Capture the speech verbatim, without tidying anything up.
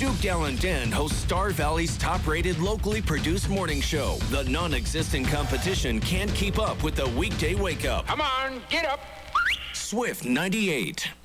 Duke Gallant-Den hosts Star Valley's top-rated locally produced morning show. The non-existent competition can't keep up with the weekday wake-up. Come on, get up. Swift ninety-eight.